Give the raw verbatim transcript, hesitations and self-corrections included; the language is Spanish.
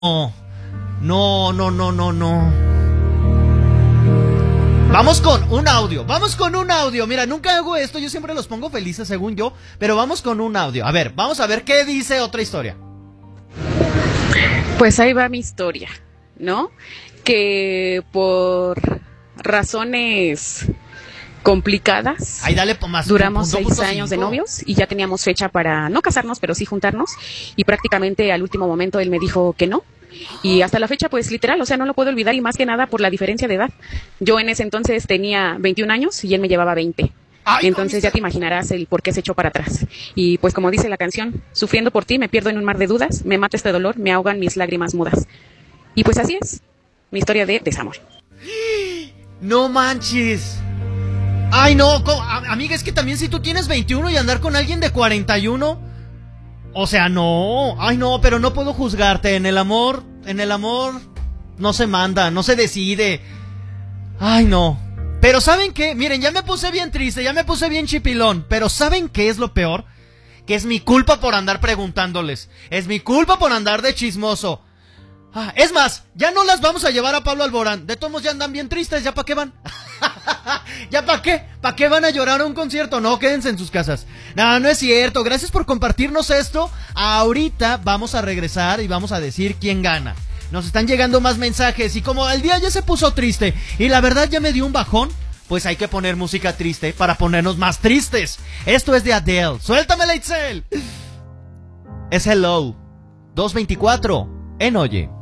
No, no, no, no, no, no. Vamos con un audio, vamos con un audio. Mira, nunca hago esto, yo siempre los pongo felices según yo, pero vamos con un audio. A ver, vamos a ver qué dice otra historia. Pues ahí va mi historia, ¿no? Que por razones complicadas, Ay, dale más. duramos punto, seis punto años de cinco. novios y ya teníamos fecha para no casarnos, pero sí juntarnos, y prácticamente al último momento él me dijo que no. Y hasta la fecha, pues literal, o sea, no lo puedo olvidar, y más que nada por la diferencia de edad. Yo en ese entonces tenía veintiún años y él me llevaba veinte. Ay, Entonces ya te imaginarás el por qué se echó para atrás. Y pues como dice la canción, sufriendo por ti me pierdo en un mar de dudas, me mata este dolor, me ahogan mis lágrimas mudas. Y pues así es, mi historia de desamor. No manches. Ay, no, co- a- amiga, es que también si tú tienes veintiuno y andar con alguien de cuarenta y uno, o sea, no. Ay, no, pero no puedo juzgarte. En el amor, en el amor no se manda, no se decide. Ay, no. Pero ¿saben qué? Miren, ya me puse bien triste, ya me puse bien chipilón. Pero ¿saben qué es lo peor? Que es mi culpa por andar preguntándoles. Es mi culpa por andar de chismoso. Ah, es más, ya no las vamos a llevar a Pablo Alborán. De todos modos ya andan bien tristes, ¿ya para qué van? ¿Ya para qué? ¿Para qué van a llorar a un concierto? No, quédense en sus casas. No, no es cierto. Gracias por compartirnos esto. Ahorita vamos a regresar y vamos a decir quién gana. Nos están llegando más mensajes y como el día ya se puso triste y la verdad ya me dio un bajón, pues hay que poner música triste para ponernos más tristes. Esto es de Adele. Suéltame, Leitzel. Es Hello. dos veinticuatro en Oye.